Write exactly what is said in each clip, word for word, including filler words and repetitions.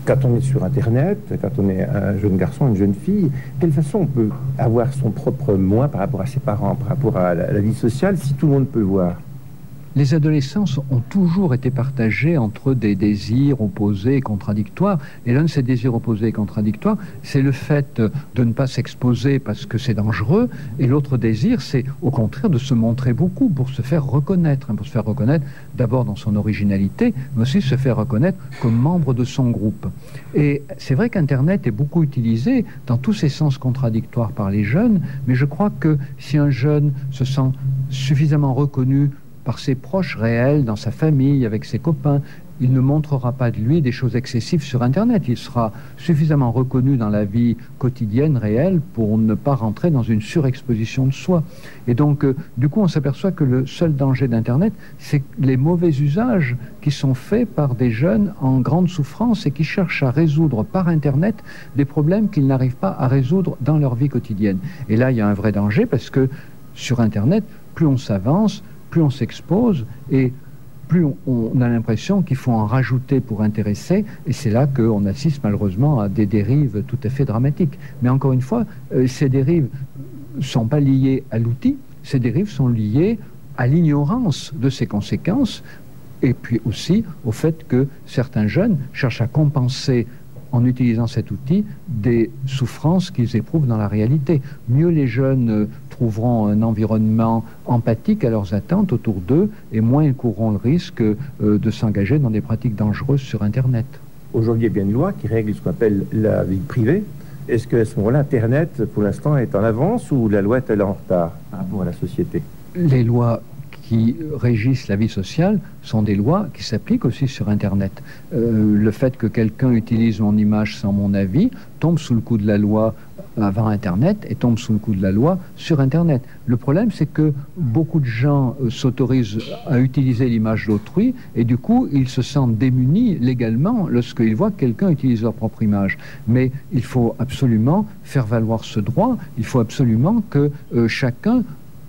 quand on est sur Internet, quand on est un jeune garçon, une jeune fille, de quelle façon on peut avoir son propre moi par rapport à ses parents, par rapport à la, à la vie sociale, si tout le monde peut le voir? Les adolescences ont toujours été partagées entre des désirs opposés et contradictoires. Et l'un de ces désirs opposés et contradictoires, c'est le fait de ne pas s'exposer parce que c'est dangereux. Et l'autre désir, c'est au contraire de se montrer beaucoup pour se faire reconnaître. Pour se faire reconnaître d'abord dans son originalité, mais aussi se faire reconnaître comme membre de son groupe. Et c'est vrai qu'Internet est beaucoup utilisé dans tous ces sens contradictoires par les jeunes. Mais je crois que si un jeune se sent suffisamment reconnu par ses proches réels, dans sa famille, avec ses copains, il ne montrera pas de lui des choses excessives sur Internet. Il sera suffisamment reconnu dans la vie quotidienne, réelle, pour ne pas rentrer dans une surexposition de soi. Et donc, euh, du coup, on s'aperçoit que le seul danger d'Internet, c'est les mauvais usages qui sont faits par des jeunes en grande souffrance et qui cherchent à résoudre par Internet des problèmes qu'ils n'arrivent pas à résoudre dans leur vie quotidienne. Et là, il y a un vrai danger parce que sur Internet, plus on s'avance, plus on s'expose et plus on, on a l'impression qu'il faut en rajouter pour intéresser, et c'est là qu'on assiste malheureusement à des dérives tout à fait dramatiques. Mais encore une fois, euh, ces dérives ne sont pas liées à l'outil, ces dérives sont liées à l'ignorance de ses conséquences, et puis aussi au fait que certains jeunes cherchent à compenser en utilisant cet outil des souffrances qu'ils éprouvent dans la réalité. Mieux les jeunes euh, trouveront un environnement empathique à leurs attentes autour d'eux, et moins ils courront le risque euh, de s'engager dans des pratiques dangereuses sur Internet. Aujourd'hui, il y a bien une loi qui règle ce qu'on appelle la vie privée. Est-ce qu'à ce moment-là, Internet, pour l'instant, est en avance ou la loi est-elle en retard par rapport à la société? Les lois qui régissent la vie sociale sont des lois qui s'appliquent aussi sur Internet. Euh, le fait que quelqu'un utilise mon image sans mon avis tombe sous le coup de la loi avant Internet et tombe sous le coup de la loi sur Internet. Le problème, c'est que beaucoup de gens euh, s'autorisent à utiliser l'image d'autrui et du coup, ils se sentent démunis légalement lorsqu'ils voient que quelqu'un utilise leur propre image. Mais il faut absolument faire valoir ce droit. Il faut absolument que euh, chacun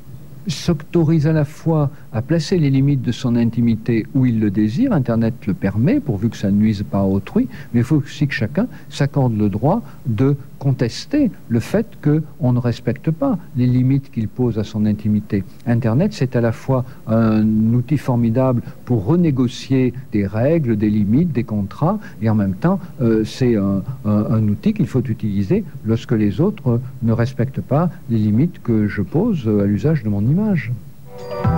s'autorise à la fois à placer les limites de son intimité où il le désire, Internet le permet, pourvu que ça ne nuise pas à autrui, mais il faut aussi que chacun s'accorde le droit de contester le fait qu'on ne respecte pas les limites qu'il pose à son intimité. Internet, c'est à la fois un outil formidable pour renégocier des règles, des limites, des contrats, et en même temps, euh, c'est un, un, un outil qu'il faut utiliser lorsque les autres ne respectent pas les limites que je pose à l'usage de mon image.